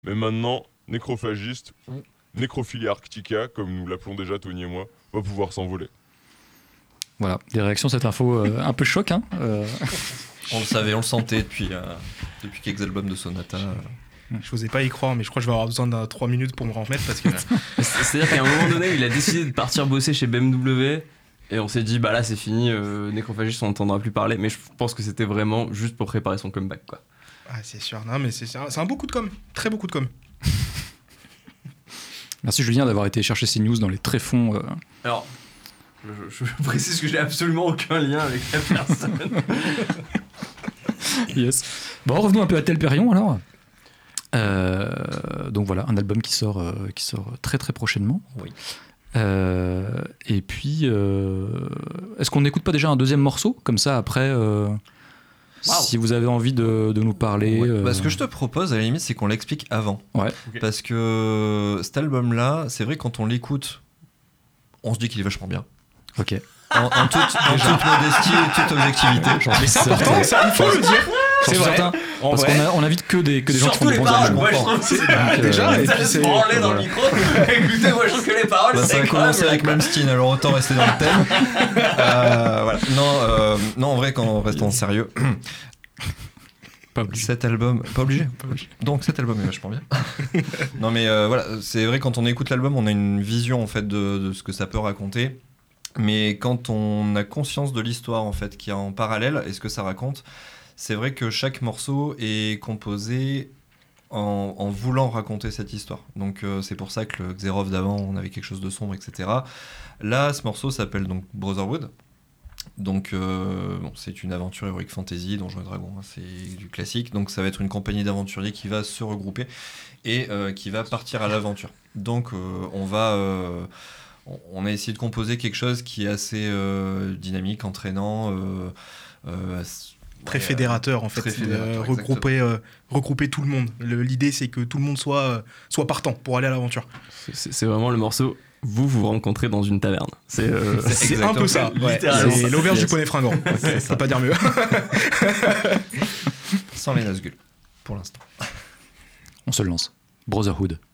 Mais maintenant, Nécrophagiste, ou Necrophilia Arctica, comme nous l'appelons déjà Tony et moi, va pouvoir s'envoler. Voilà, des réactions à cette info un peu choc, hein. On le savait, on le sentait depuis quelques albums de Sonata. Je n'osais pas y croire, mais je crois que je vais avoir besoin de 3 minutes pour me remettre parce que. C'est-à-dire qu'à un moment donné, il a décidé de partir bosser chez BMW et on s'est dit, bah là c'est fini, Nécrophagiste, on n'entendra plus parler. Mais je pense que c'était vraiment juste pour préparer son comeback, quoi. Ah, c'est sûr, non, mais c'est un beau coup de com', très beau coup de com'. Merci Julien d'avoir été chercher ces news dans les tréfonds. Alors, je précise que j'ai absolument aucun lien avec la personne. Yes. Bon, revenons un peu à Telperion alors. Donc voilà, un album qui sort très très prochainement. Oui. Et puis, est-ce qu'on n'écoute pas déjà un deuxième morceau comme ça après si vous avez envie de nous parler. Ouais. Bah, ce que je te propose à la limite, c'est qu'on l'explique avant. Ouais. Okay. Parce que cet album-là, c'est vrai quand on l'écoute, on se dit qu'il est vachement bien. Ok. En toute modestie et toute objectivité. Mais c'est important, ça, il faut le dire. C'est vrai. Parce qu'on invite que des gens qui font des bons albums. Moi, je trouve que c'est déjà. Et puis c'est branler dans le micro. Écoutez, moi, je trouve que les paroles, bah, c'est ça a commencé avec Malmsteen, alors autant rester dans le thème. Voilà. Non, en vrai, quand restons sérieux. Pas obligé. Cet album, pas obligé. Donc cet album est vachement bien. Non mais voilà, c'est vrai quand on écoute l'album, on a une vision en fait de ce que ça peut raconter. Mais quand on a conscience de l'histoire en fait qui est en parallèle et ce que ça raconte, c'est vrai que chaque morceau est composé en voulant raconter cette histoire. Donc c'est pour ça que le Xerov d'avant, on avait quelque chose de sombre, etc. Là, ce morceau s'appelle donc Brotherhood. Donc c'est une aventure Heroic Fantasy, Donjons et Dragons, hein, c'est du classique. Donc ça va être une compagnie d'aventuriers qui va se regrouper et qui va partir à l'aventure. Donc on a essayé de composer quelque chose qui est assez dynamique, entraînant, très fédérateur en fait, regrouper tout le monde. L'idée c'est que tout le monde soit partant pour aller à l'aventure. C'est vraiment le morceau. Vous rencontrez dans une taverne. C'est un peu ça. Ouais. C'est l'auberge du poney fringant. Okay, ça peut pas dire mieux. Sans les Nazgûl, pour l'instant. On se lance. Brotherhood.